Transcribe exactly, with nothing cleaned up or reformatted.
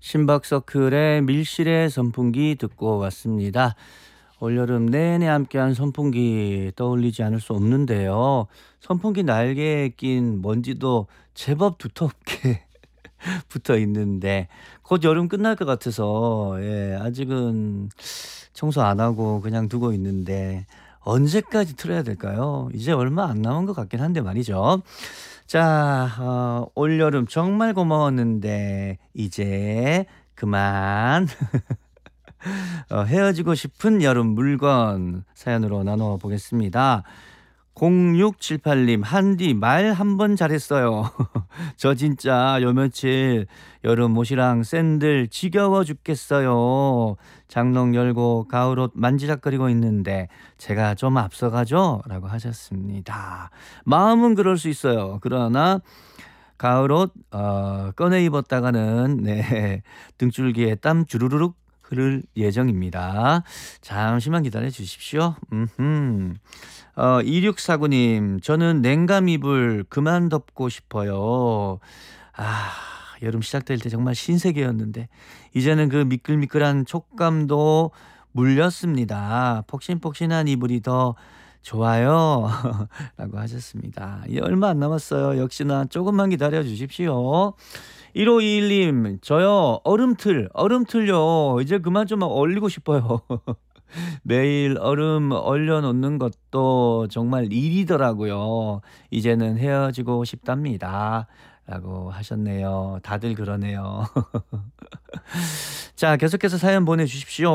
심박서클의 밀실의 선풍기 듣고 왔습니다. 올여름 내내 함께한 선풍기 떠올리지 않을 수 없는데요. 선풍기 날개에 낀 먼지도 제법 두텁게 붙어 있는데 곧 여름 끝날 것 같아서 예, 아직은 청소 안 하고 그냥 두고 있는데 언제까지 틀어야 될까요? 이제 얼마 안 남은 것 같긴 한데 말이죠. 자, 어, 올여름 정말 고마웠는데 이제 그만 어, 헤어지고 싶은 여름 물건 사연으로 나눠 보겠습니다. 공육칠팔 님, 한디 말 한 번 잘했어요. 저 진짜 요 며칠 여름 옷이랑 샌들 지겨워 죽겠어요. 장롱 열고 가을옷 만지작거리고 있는데 제가 좀 앞서가죠? 라고 하셨습니다. 마음은 그럴 수 있어요. 그러나 가을옷 어, 꺼내 입었다가는 네, 등줄기에 땀 주르륵 흐를 예정입니다. 잠시만 기다려 주십시오. 음흠. 어, 이육사구 님, 저는 냉감 이불 그만 덮고 싶어요. 아, 여름 시작될 때 정말 신세계였는데, 이제는 그 미끌미끌한 촉감도 물렸습니다. 폭신폭신한 이불이 더 좋아요. 라고 하셨습니다. 이 얼마 안 남았어요. 역시나 조금만 기다려 주십시오. 일오이일 님, 저요, 얼음틀, 얼음틀요. 이제 그만 좀 얼리고 싶어요. 매일 얼음 얼려놓는 것도 정말 일이더라고요. 이제는 헤어지고 싶답니다. 라고 하셨네요. 다들 그러네요. 자, 계속해서 사연 보내주십시오.